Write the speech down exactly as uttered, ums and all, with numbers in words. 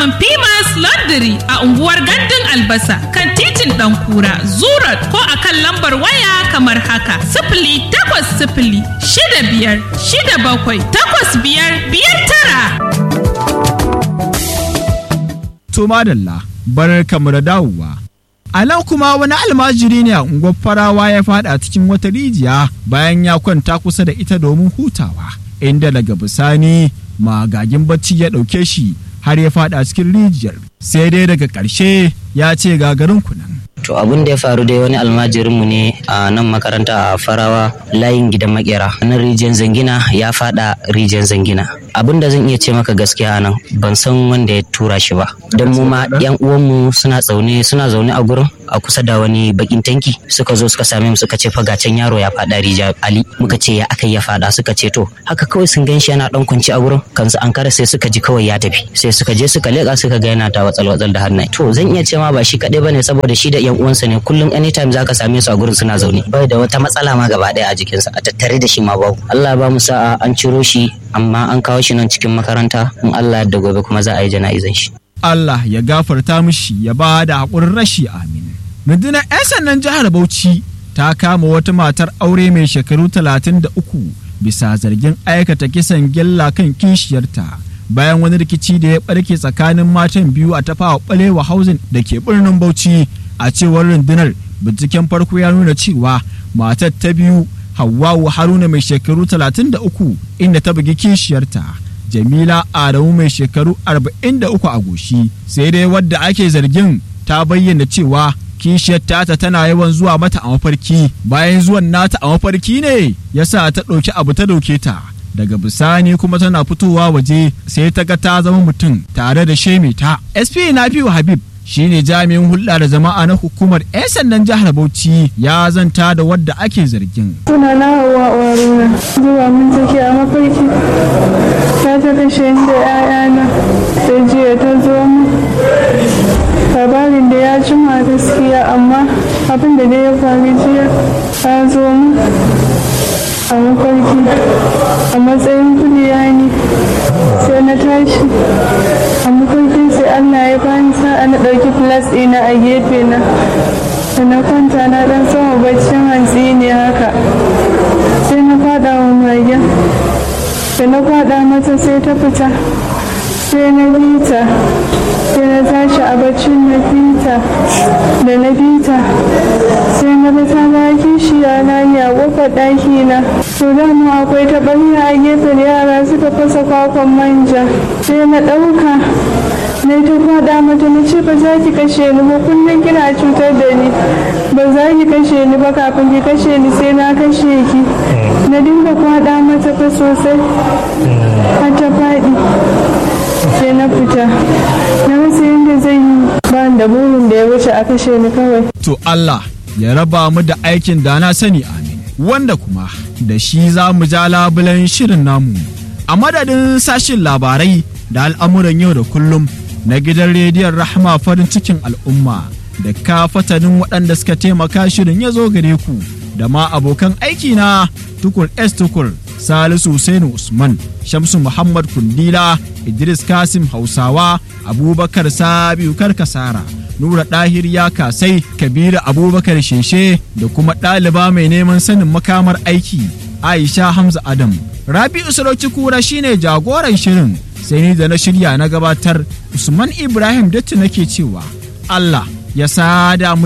samun Pimas Laundry a unguwar Gandun Albasa kan titin Ɗankura, Zurat ko a kan lambar waya kamar haka. Sifili takwas sifili shida biyar shida bakwai takwas biyar biyar tara. To madalla, bar kamar dawowa. A nan kuma wani almajiri ne a unguwar Farawa ya fada cikin wata rijiya bayan ya kwanta kusa da ita domin hutawa, inda daga bisani magagin bacci ya ɗauke shi har ya fada cikin rijiyar, sai dai daga ƙarshe ya ce gagarin kunan. To abin da ya faru dai wani almajirinmu ne a nan makaranta a Farawa layin gidan makera nan rijiyar Zangina ya fada rijiyar Zangina. Abin da zan iya ce maka gaskiya nan ban san wanda ya tura shi ba, don mu ma yan uwanmu suna zaune suna zaune a gurin a kusa da wani bakin tanki suka zo suka same mu suka ce fa can yaro ya fada rijiyar Ali. Muka ce ya aka ya fada, suka ce to haka kawai sun ganshi yana dan kunci a gurin, kansu an kara sai suka ji kawai ya tafi, sai suka je suka leka suka ga yana ta watsal watsal da hannaye. To zan iya ce ma ba shi kadai bane, saboda shi da yan uwansa ne kullum anytime zaka same su a gurin suna zaune, bai da wata matsala ma gaba daya a jikinsa, a tattare da shi ma babu. Allah ba mu sa'a an ciro shi amma an kawo shi nan cikin makaranta, in Allah ya gobe kuma za a yi jana'izan shi. Allah ya gafarta mishi ya ba da haƙurin rashi, amin. Rundunar 'yan sandan jihar Bauchi ta kama wata matar aure mai shekaru talatin da uku bisa zargin aikata kisan gilla kan kishiyarta bayan wani rikici da ya barke tsakanin matan biyu a Tafawa Balewa Housing da ke birnin Bauchi. A cewar rundunar, binciken farko ya nuna cewa matar ta biyu Hawwa'u Haruna mai shekaru talatin da uku inda ta bugi kishiyarta Jamila Adamu mai shekaru arba'in da uku a goshi, sai dai wadda ake zargin ta bayyana cewa kishiyar tata tana yawan zuwa mata a mafarki, bayan zuwan nata a mafarki ne yasa ta ɗauki abu ta ɗauke ta. Daga bisani kuma tana fitowa waje sai ta ga ta zama mutum tare da sheme ta. S P Nafiu Habib shine jami'in hulɗa da jama'a na hukumar 'yan sandan jihar Bauchi ya zanta da wadda ake zargin. Suna na Hawwa Haruna, zuwa mun take a mafarki ta ta kashe ni da 'ya'yana, da jiya ta zo mu. Labarin da ya jima gaskiya, amma abin da ya faru jiya ta zo mu a mafarki a matsayin kuliya ne, sai na tashi a mafarkin sai Allah ya bani sa'a na ɗauki filas ɗina a gefe na da na kwanta na ɗan sama baccin hantsi ne haka, sai na faɗa wa magen, da na faɗa mata sai ta fita, sai na bita, sai na tashi a baccin na bita, da na bita sai na bata na kishiya na ne a ƙofar ɗaki na. To dama akwai taɓarya a gefen yara suka fasa kwakwan manja, sai na ɗauka na ta faɗa mata na ce ba za ki kashe ni ba, kullum kina cutar da ni, ba za ki kashe ni ba, kafin ki kashe ni sai na kashe ki. Na dinga faɗa mata fa sosai har ta faɗi, sai na fita na rasa yadda zai yi, ba da burin da ya wuce a kashe ni kawai. To Allah ya raba mu da aikin da na sani, amin. Wanda kuma da shi za mu ja labulen shirin namu a madadin sashin labarai da al'amuran yau da kullum na gidan rediyon Rahama farin cikin al'umma da ka fatanin waɗanda suka taimaka shirin ya zo gare ku, da ma abokan aiki na Tukur S Tukur, Salisu Hussein Usman, Shamsu Muhammad Kundila, Idris Kasim Hausawa, Abubakar Sabiu Karkasara, Nura Dahir ya kasai, Kabiru Abubakar Sheshe da kuma ɗaliba mai neman sanin makamar aiki Aisha Hamza Adam. Rabi'u Sarauci Kura shine jagoran shirin, sai ni da na shirya na gabatar Usman Ibrahim Datti nake cewa Allah ya sada mu